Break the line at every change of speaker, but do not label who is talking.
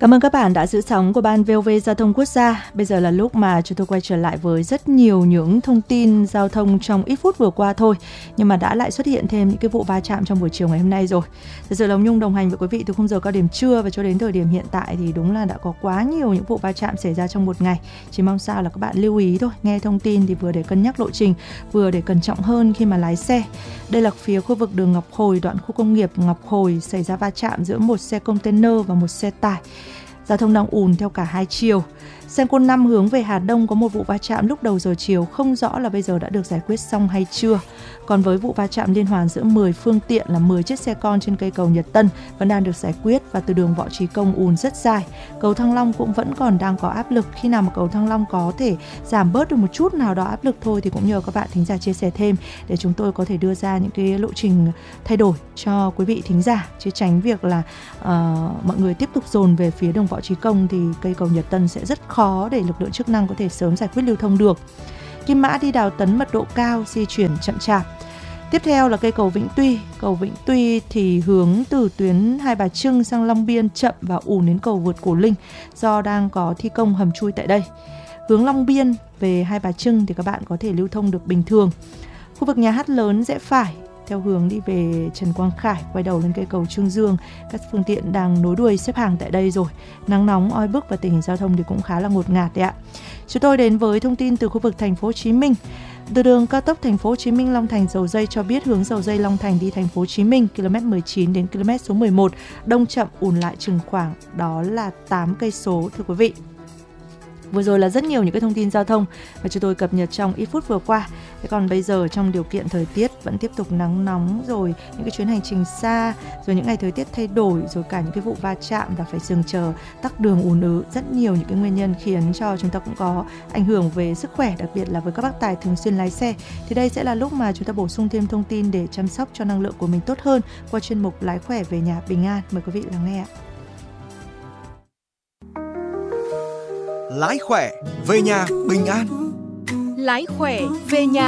Cảm ơn các bạn đã giữ sóng của Ban VOV Giao thông Quốc gia. Bây giờ là lúc mà chúng tôi quay trở lại với rất nhiều những thông tin giao thông trong ít phút vừa qua thôi. Nhưng mà đã lại xuất hiện thêm những cái vụ va chạm trong buổi chiều ngày hôm nay rồi. Thật sự là Nhung đồng hành với quý vị từ khung giờ cao điểm trưa và cho đến thời điểm hiện tại thì đúng là đã có quá nhiều những vụ va chạm xảy ra trong một ngày. Chỉ mong sao là các bạn lưu ý thôi. Nghe thông tin thì vừa để cân nhắc lộ trình, vừa để cẩn trọng hơn khi mà lái xe. Đây là phía khu vực đường Ngọc Hồi, đoạn khu công nghiệp Ngọc Hồi xảy ra va chạm giữa một xe container và một xe tải. Giao thông đang ùn theo cả hai chiều. Xe Côn 5 hướng về Hà Đông có một vụ va chạm lúc đầu giờ chiều, không rõ là bây giờ đã được giải quyết xong hay chưa. Còn với vụ va chạm liên hoàn giữa 10 phương tiện là 10 chiếc xe con trên cây cầu Nhật Tân vẫn đang được giải quyết, và từ đường Võ Trí Công ùn rất dài. Cầu Thăng Long cũng vẫn còn đang có áp lực. Khi nào mà cầu Thăng Long có thể giảm bớt được một chút nào đó áp lực thôi thì cũng nhờ các bạn thính giả chia sẻ thêm để chúng tôi có thể đưa ra những cái lộ trình thay đổi cho quý vị thính giả, chứ tránh việc là mọi người tiếp tục dồn về phía đường Võ Trí Công thì cây cầu Nhật Tân sẽ rất khó để lực lượng chức năng có thể sớm giải quyết lưu thông được. Kim Mã đi Đào Tấn mật độ cao, di chuyển chậm chạp. Tiếp theo là cây cầu Vĩnh Tuy. Cầu Vĩnh Tuy thì hướng từ tuyến Hai Bà Trưng sang Long Biên chậm và ùn đến cầu vượt Cổ Linh do đang có thi công hầm chui tại đây. Hướng Long Biên về Hai Bà Trưng thì các bạn có thể lưu thông được bình thường. Khu vực Nhà Hát Lớn rẽ phải theo hướng đi về Trần Quang Khải, quay đầu lên cây cầu Trương Dương. Các phương tiện đang nối đuôi xếp hàng tại đây rồi. Nắng nóng, oi bức và tình hình giao thông thì cũng khá là ngột ngạt đấy ạ. Chúng tôi đến với thông tin từ khu vực thành phố Hồ Chí Minh. Từ đường cao tốc thành phố Hồ Chí Minh Long Thành Dầu Dây cho biết hướng Dầu Dây Long Thành đi thành phố Hồ Chí Minh km 19 đến km số 11 đông chậm ùn lại chừng khoảng đó là 8 cây số thưa quý vị. Vừa rồi là rất nhiều những cái thông tin giao thông mà chúng tôi cập nhật trong ít phút vừa qua. Thế còn bây giờ trong điều kiện thời tiết vẫn tiếp tục nắng nóng, rồi những cái chuyến hành trình xa, rồi những ngày thời tiết thay đổi, rồi cả những cái vụ va chạm và phải dừng chờ, tắc đường ùn ứ, rất nhiều những cái nguyên nhân khiến cho chúng ta cũng có ảnh hưởng về sức khỏe, đặc biệt là với các bác tài thường xuyên lái xe. Thì đây sẽ là lúc mà chúng ta bổ sung thêm thông tin để chăm sóc cho năng lượng của mình tốt hơn qua chuyên mục Lái khỏe về nhà bình an. Mời quý vị lắng nghe ạ.
Lái khỏe về nhà bình an.
Lái khỏe về nhà